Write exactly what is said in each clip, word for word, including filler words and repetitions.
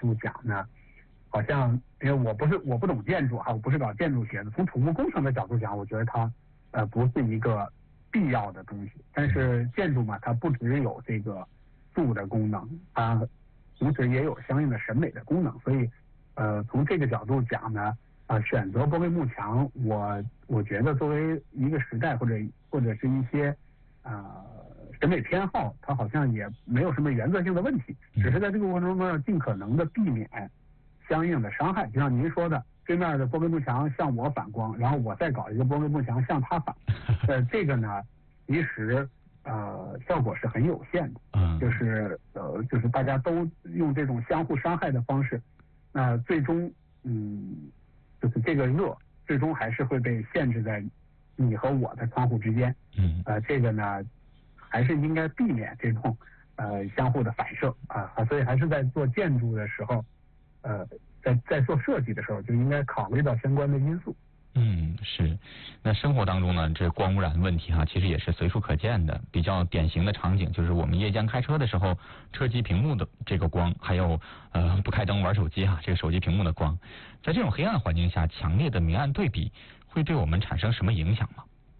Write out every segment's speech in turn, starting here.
度讲呢，好像因为我不是我不懂建筑啊，我不是搞建筑学的，从土木工程的角度讲，我觉得它呃不是一个必要的东西。但是建筑嘛，它不只有这个住的功能，它同时也有相应的审美的功能，所以呃从这个角度讲呢，啊、呃、选择波黑幕墙，我我觉得作为一个时代或者或者是一些啊。呃审美偏好，它好像也没有什么原则性的问题，只是在这个过程中呢，尽可能的避免相应的伤害。就像您说的，对面的波黑幕墙向我反光，然后我再搞一个波黑幕墙向他反，呃，这个呢，其实呃效果是很有限的，就是呃就是大家都用这种相互伤害的方式，那、呃、最终嗯就是这个热最终还是会被限制在你和我的窗户之间，嗯，呃这个呢。还是应该避免这种呃相互的反射啊，所以还是在做建筑的时候，呃，在在做设计的时候就应该考虑到相关的因素。 嗯，是。那生活当中呢，这光污染问题哈、啊，其实也是随处可见的。比较典型的场景就是我们夜间开车的时候，车机屏幕的这个光，还有呃不开灯玩手机哈、啊，这个手机屏幕的光，在这种黑暗环境下，强烈的明暗对比会对我们产生什么影响吗？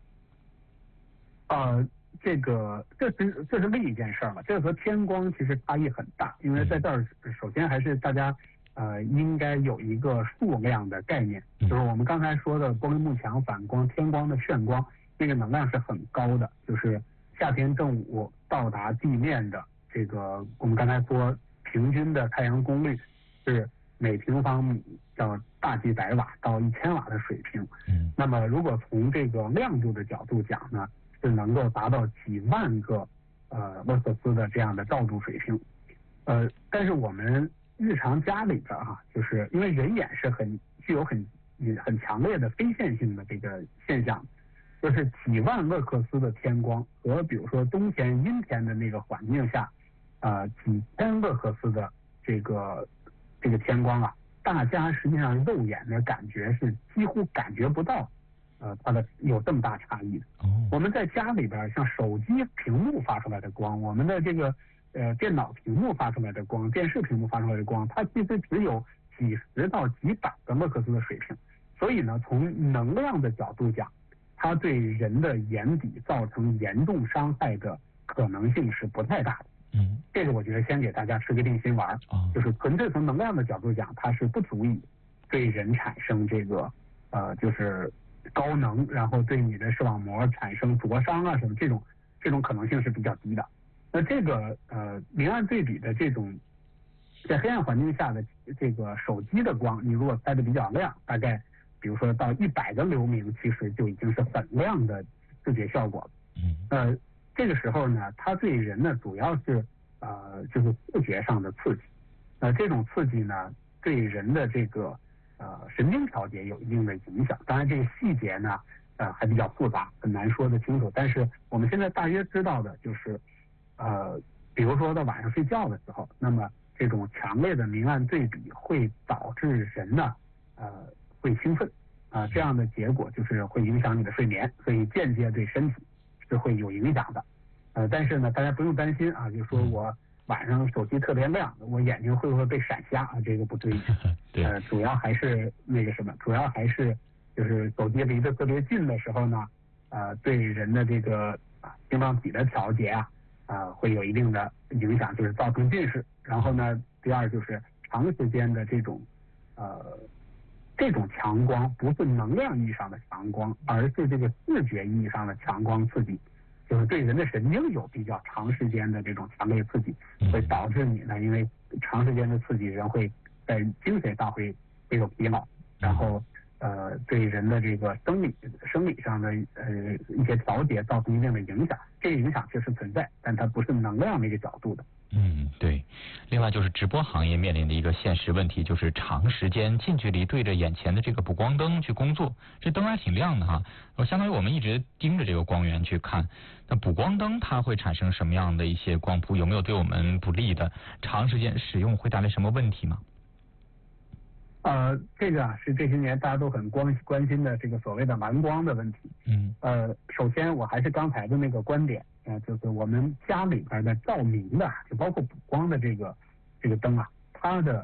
呃。这个这是这是另一件事儿了，这和天光其实差异很大，因为在这儿首先还是大家呃应该有一个数量的概念，就是我们刚才说的波黑幕墙反光、天光的眩光，那个能量是很高的，就是夏天正午到达地面的这个我们刚才说平均的太阳功率是每平方米到大几百瓦到一千瓦的水平，嗯，那么如果从这个亮度的角度讲呢，是能够达到几万个呃勒克斯的这样的照度水平，呃，但是我们日常家里边哈、啊，就是因为人眼是很具有很很强烈的非线性的这个现象，就是几万勒克斯的天光和比如说冬天阴天的那个环境下，啊、呃、几千勒克斯的这个这个天光啊，大家实际上肉眼的感觉是几乎感觉不到。呃，它的有这么大差异的。Oh. 我们在家里边，像手机屏幕发出来的光，我们的这个呃电脑屏幕发出来的光，电视屏幕发出来的光，它其实只有几十到几百个勒克斯的水平。所以呢，从能量的角度讲，它对人的眼底造成严重伤害的可能性是不太大的。嗯， mm. 这个我觉得先给大家吃个定心丸， oh. 就是纯粹从能量的角度讲，它是不足以对人产生这个呃就是。高能，然后对你的视网膜产生灼伤啊什么这种这种可能性是比较低的。那这个呃明暗对比的这种在黑暗环境下的这个手机的光，你如果开的比较亮，大概比如说到一百个流明，其实就已经是很亮的视觉效果了。嗯。呃，这个时候呢，它对人呢主要是呃就是视觉上的刺激。呃，这种刺激呢对人的这个。呃，神经调节有一定的影响，当然这个细节呢，呃，还比较复杂，很难说得清楚。但是我们现在大约知道的就是，呃，比如说到晚上睡觉的时候，那么这种强烈的明暗对比会导致人呢，呃，会兴奋啊、呃，这样的结果就是会影响你的睡眠，所以间接对身体是会有影响的。呃，但是呢，大家不用担心啊，就说我。晚上手机特别亮，我眼睛会不会被闪瞎啊？这个不对，对，呃，主要还是那个什么，主要还是就是手机离得特别近的时候呢，呃，对人的这个心脏体的调节啊，啊、呃，会有一定的影响，就是造成近视。然后呢，第二就是长时间的这种呃这种强光，不是能量意义上的强光，而是这个视觉意义上的强光刺激。就是对人的神经有比较长时间的这种强烈刺激，会导致你呢，因为长时间的刺激，人会在精神上会会有疲劳，然后呃对人的这个生理生理上的呃一些调节造成一定的影响。这个影响确实存在，但它不是能量那个角度的。 嗯，对。另外就是直播行业面临的一个现实问题，就是长时间近距离对着眼前的这个补光灯去工作，这灯还挺亮的哈，相当于我们一直盯着这个光源去看。那补光灯它会产生什么样的一些光谱？有没有对我们不利的？长时间使用会带来什么问题吗？ 呃，这个啊是这些年大家都很关关心的这个所谓的蓝光的问题。嗯。呃，首先我还是刚才的那个观点，呃，就是我们家里边的照明的，就包括补光的这个这个灯啊，它的